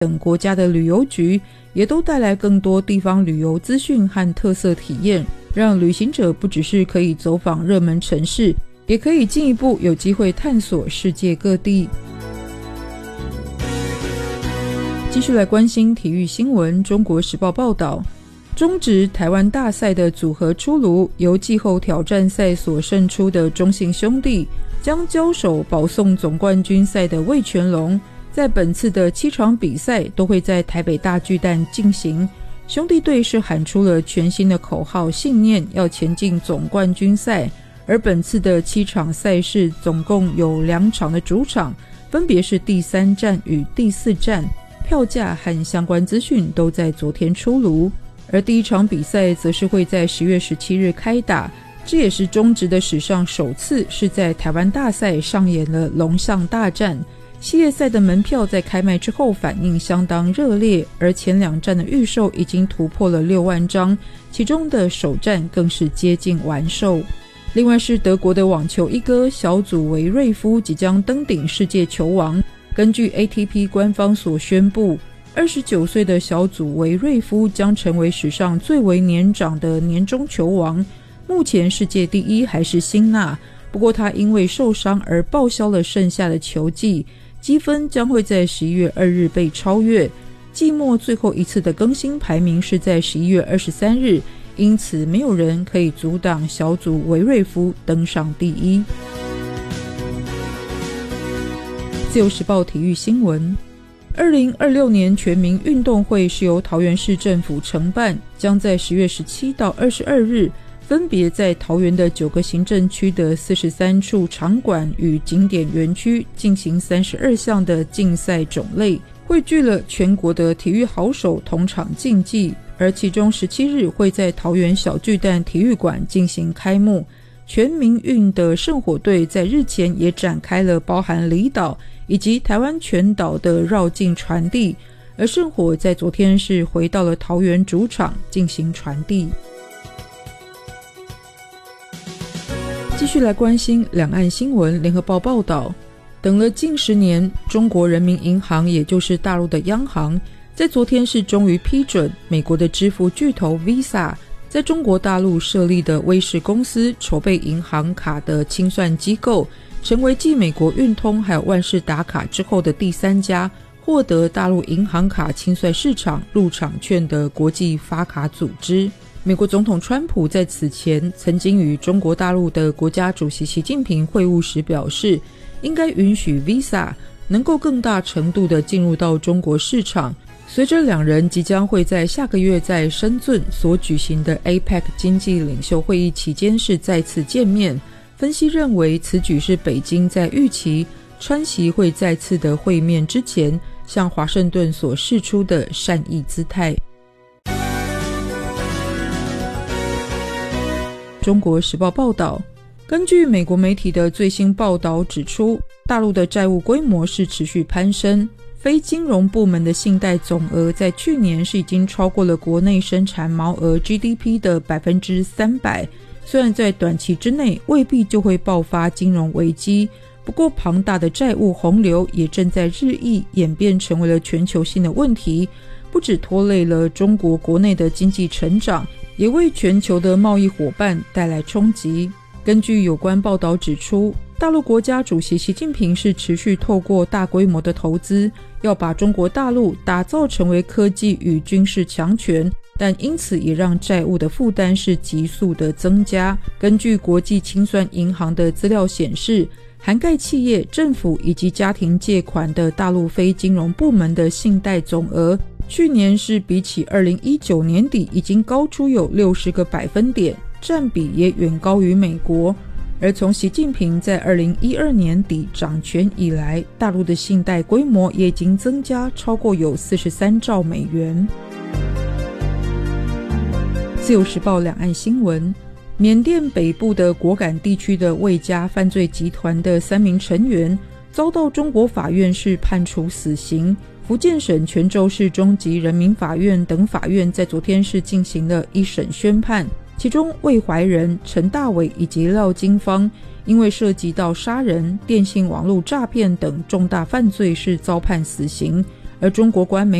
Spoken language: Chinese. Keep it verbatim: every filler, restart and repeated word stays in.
等国家的旅游局也都带来更多地方旅游资讯和特色体验，让旅行者不只是可以走访热门城市，也可以进一步有机会探索世界各地。继续来关心体育新闻。中国时报报道，中职台湾大赛的组合出炉，由季后挑战赛所胜出的中信兄弟将交手保送总冠军赛的味全龙，在本次的七场比赛都会在台北大巨蛋进行。兄弟队是喊出了全新的口号信念，要前进总冠军赛。而本次的七场赛事总共有两场的主场，分别是第三站与第四站，票价和相关资讯都在昨天出炉。而第一场比赛则是会在十月十七日开打，这也是中职的史上首次是在台湾大赛上演了龙象大战。系列赛的门票在开卖之后反应相当热烈，而前两站的预售已经突破了六万张，其中的首站更是接近完售。另外是德国的网球一哥小祖维瑞夫即将登顶世界球王。根据 A T P 官方所宣布，二十九岁的小祖维瑞夫将成为史上最为年长的年终球王。目前世界第一还是辛纳，不过他因为受伤而报销了剩下的球季，积分将会在十一月二日被超越。季末最后一次的更新排名是在十一月二十三日，因此没有人可以阻挡小祖维瑞夫登上第一。自由时报体育新闻，二零二六年全民运动会是由桃园市政府承办，将在十月十七到二十二日分别在桃园的九个行政区的四十三处场馆与景点园区进行三十二项的竞赛种类，汇聚了全国的体育好手同场竞技。而其中十七日会在桃园小巨蛋体育馆进行开幕。全民运的圣火队在日前也展开了包含离岛以及台湾全岛的绕境传递，而圣火在昨天是回到了桃园主场进行传递。继续来关心两岸新闻。联合报报道，等了近十年，中国人民银行也就是大陆的央行，在昨天是终于批准美国的支付巨头 Visa 在中国大陆设立的威视公司筹备银行卡的清算机构，成为继美国运通还有万事达卡之后的第三家获得大陆银行卡清算市场入场券的国际发卡组织。美国总统川普在此前曾经与中国大陆的国家主席习近平会晤时表示，应该允许 Visa 能够更大程度地进入到中国市场。随着两人即将会在下个月在深圳所举行的 A P E C 经济领袖会议期间是再次见面，分析认为此举是北京在预期川习会再次的会面之前向华盛顿所释出的善意姿态。中国时报报道，根据美国媒体的最新报道指出，大陆的债务规模是持续攀升，非金融部门的信贷总额在去年是已经超过了国内生产毛额 G D P 的 百分之三百。 虽然在短期之内未必就会爆发金融危机，不过庞大的债务洪流也正在日益演变成为了全球性的问题，不只拖累了中国国内的经济成长，也为全球的贸易伙伴带来冲击。根据有关报道指出，大陆国家主席习近平是持续透过大规模的投资，要把中国大陆打造成为科技与军事强权，但因此也让债务的负担是急速的增加。根据国际清算银行的资料显示，涵盖企业、政府以及家庭借款的大陆非金融部门的信贷总额，去年是比起二零一九年底已经高出有六十个百分点，占比也远高于美国。而从习近平在二零一二年底掌权以来，大陆的信贷规模也已经增加超过有四十三兆美元。自由时报两岸新闻，缅甸北部的果敢地区的魏家犯罪集团的三名成员遭到中国法院是判处死刑。福建省泉州市中级人民法院等法院在昨天是进行了一审宣判，其中魏怀仁、陈大伟以及廖金芳因为涉及到杀人、电信网络诈骗等重大犯罪是遭判死刑， 而中国官媒